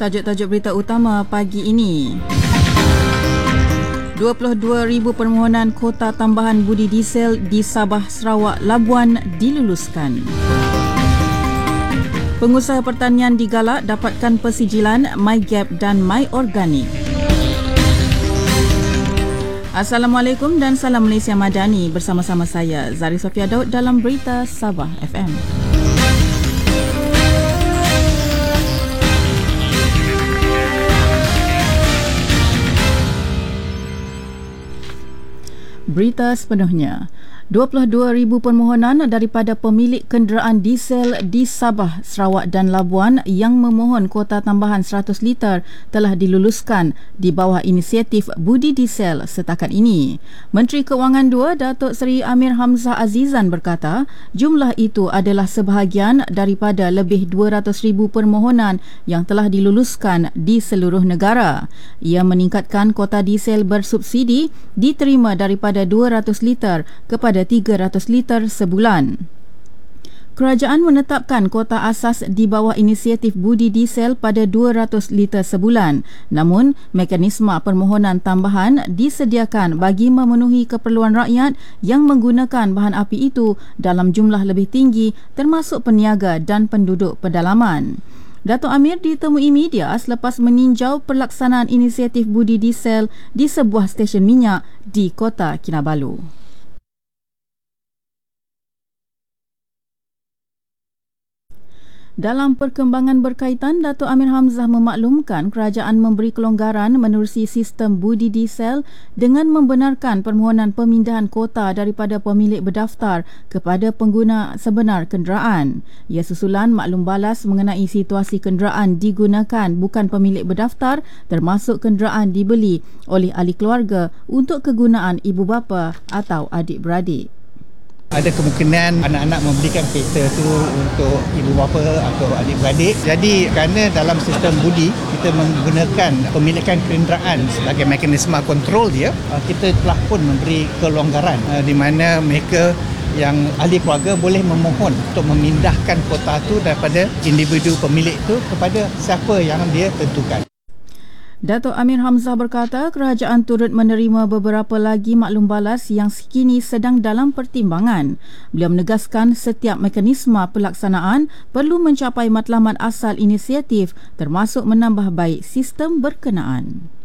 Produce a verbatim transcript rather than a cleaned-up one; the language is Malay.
tajuk-tajuk berita utama pagi ini. dua puluh dua ribu permohonan kota tambahan budi diesel di Sabah, Sarawak, Labuan diluluskan. Pengusaha pertanian digalak dapatkan persijilan MyGap dan MyOrganic. Assalamualaikum dan salam Malaysia Madani, bersama-sama saya Zari Sofia Daud dalam Berita Sabah F M. Berita sepenuhnya. dua puluh dua ribu permohonan daripada pemilik kenderaan diesel di Sabah, Sarawak dan Labuan yang memohon kuota tambahan seratus liter telah diluluskan di bawah inisiatif Budi Diesel setakat ini. Menteri Kewangan dua, Datuk Seri Amir Hamzah Azizan berkata, jumlah itu adalah sebahagian daripada lebih dua ratus ribu permohonan yang telah diluluskan di seluruh negara. Ia meningkatkan kuota diesel bersubsidi diterima daripada dua ratus liter kepada tiga ratus liter sebulan. Kerajaan menetapkan kuota asas di bawah inisiatif Budi Diesel pada dua ratus liter sebulan. Namun, mekanisme permohonan tambahan disediakan bagi memenuhi keperluan rakyat yang menggunakan bahan api itu dalam jumlah lebih tinggi, termasuk peniaga dan penduduk pedalaman. Datuk Amir ditemui media selepas meninjau pelaksanaan inisiatif Budi Diesel di sebuah stesen minyak di Kota Kinabalu. Dalam perkembangan berkaitan, Datuk Amir Hamzah memaklumkan kerajaan memberi kelonggaran menerusi sistem Budi Diesel dengan membenarkan permohonan pemindahan kota daripada pemilik berdaftar kepada pengguna sebenar kenderaan. Ia susulan maklum balas mengenai situasi kenderaan digunakan bukan pemilik berdaftar, termasuk kenderaan dibeli oleh ahli keluarga untuk kegunaan ibu bapa atau adik-beradik. Ada kemungkinan anak-anak membelikan kereta tu untuk ibu bapa atau adik-beradik. Jadi kerana dalam sistem budi kita menggunakan pemilikan kenderaan sebagai mekanisme kontrol dia, kita telah pun memberi kelonggaran di mana mereka yang ahli keluarga boleh memohon untuk memindahkan kota tu daripada individu pemilik tu kepada siapa yang dia tentukan. Datuk Amir Hamzah berkata kerajaan turut menerima beberapa lagi maklum balas yang kini sedang dalam pertimbangan. Beliau menegaskan setiap mekanisme pelaksanaan perlu mencapai matlamat asal inisiatif, termasuk menambah baik sistem berkenaan.